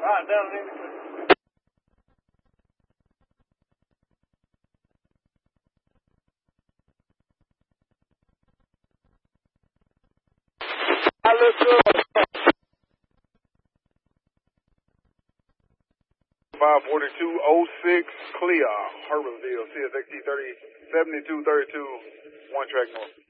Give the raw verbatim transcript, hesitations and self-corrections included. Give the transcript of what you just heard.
Ah, down in I look good. five forty-two oh six, clear, Herbertville, C S X T thirty, seventy-two thirty-two, one track north.